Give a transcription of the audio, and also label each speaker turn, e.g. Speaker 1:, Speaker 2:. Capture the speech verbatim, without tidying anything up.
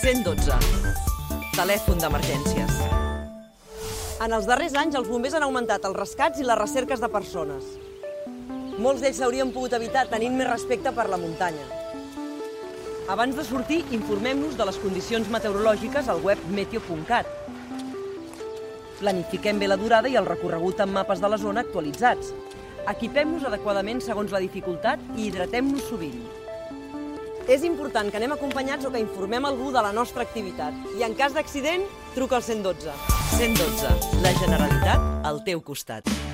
Speaker 1: cent dotze. Telèfon d'emergències.
Speaker 2: En els darrers anys, els bombers han augmentat els rescats i les recerques de persones. Molts d'ells s'haurien pogut evitar tenint més respecte per la muntanya. Abans de sortir, informem-nos de les condicions meteorològiques al web meteo punt cat. Planifiquem bé la durada i el recorregut amb mapes de la zona actualitzats. Equipem-nos adequadament segons la dificultat i hidratem-nos sovint. És important que anem acompanyats o que informem algú de la nostra activitat. I en cas d'accident, truca al cent dotze.
Speaker 1: cent dotze. La Generalitat al teu costat.